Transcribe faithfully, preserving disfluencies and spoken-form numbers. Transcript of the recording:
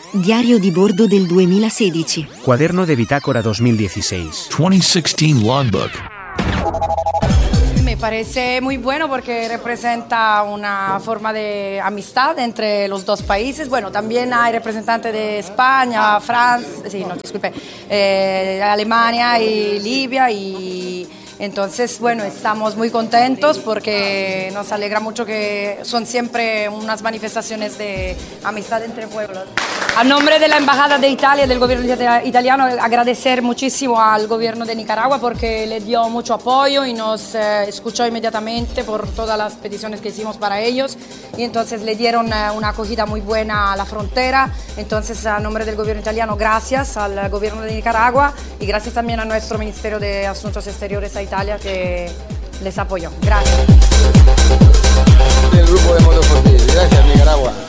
Diario di bordo del duemilasedici. Cuaderno de bitácora dos mil dieciséis. twenty sixteen Logbook. Me parece muy bueno porque representa una forma de amistad entre los dos países. Bueno, también hay representantes de España, Francia, sí, no, disculpe, eh, Alemania y Libia y... Entonces, bueno, estamos muy contentos porque nos alegra mucho que son siempre unas manifestaciones de amistad entre pueblos. A nombre de la Embajada de Italia y del gobierno italiano, agradecer muchísimo al gobierno de Nicaragua porque le dio mucho apoyo y nos eh, escuchó inmediatamente por todas las peticiones que hicimos para ellos y entonces le dieron eh, una acogida muy buena a la frontera. Entonces, a nombre del gobierno italiano, gracias al gobierno de Nicaragua y gracias también a nuestro Ministerio de Asuntos Exteriores a Italia que les apoyó. Gracias. El grupo de Moto por Ti. Gracias, Nicaragua.